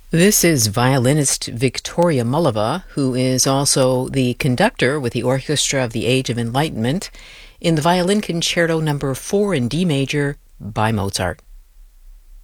This is violinist Victoria Mullava, who is also the conductor with the Orchestra of the Age of Enlightenment in the Violin Concerto No. 4 in D major by Mozart.